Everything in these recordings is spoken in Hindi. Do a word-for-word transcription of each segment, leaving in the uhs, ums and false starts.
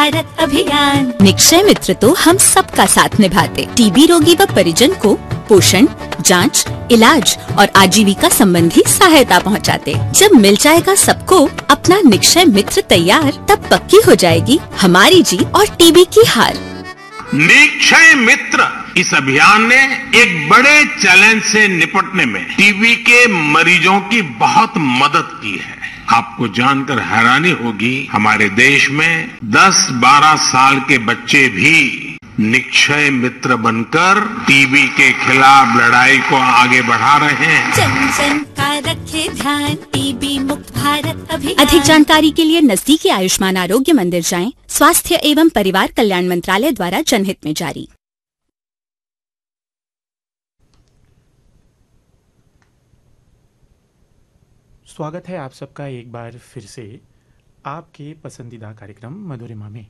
भारत अभियान। निक्षय मित्र तो हम सबका साथ निभाते, टीबी रोगी व परिजन को पोषण, जांच, इलाज और आजीविका संबंधी सहायता पहुंचाते। जब मिल जाएगा सबको अपना निक्षय मित्र तैयार, तब पक्की हो जाएगी हमारी जीत और टीबी की हार। निक्षय मित्र इस अभियान ने एक बड़े चैलेंज से निपटने में टीबी के मरीजों की बहुत मदद की है। आपको जानकर हैरानी होगी, हमारे देश में दस बारह साल के बच्चे भी निक्षय मित्र बनकर टीबी के खिलाफ लड़ाई को आगे बढ़ा रहे हैं। जन जन का रखे ध्यान, टीबी मुक्त भारत अभियान। अधिक जानकारी के लिए नजदीकी आयुष्मान आरोग्य मंदिर जाएं। स्वास्थ्य एवं परिवार कल्याण मंत्रालय द्वारा जनहित में जारी। स्वागत है आप सबका एक बार फिर से आपके पसंदीदा कार्यक्रम मधुरिमा में।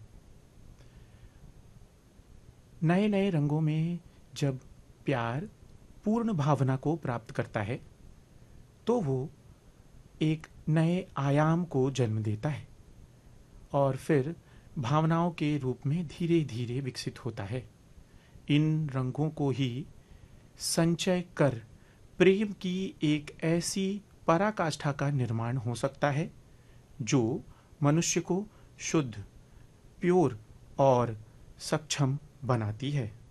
नए नए रंगों में जब प्यार पूर्ण भावना को प्राप्त करता है तो वो एक नए आयाम को जन्म देता है और फिर भावनाओं के रूप में धीरे धीरे विकसित होता है। इन रंगों को ही संचय कर प्रेम की एक ऐसी पराकाष्ठा का निर्माण हो सकता है जो मनुष्य को शुद्ध, प्योर और सक्षम बनाती है।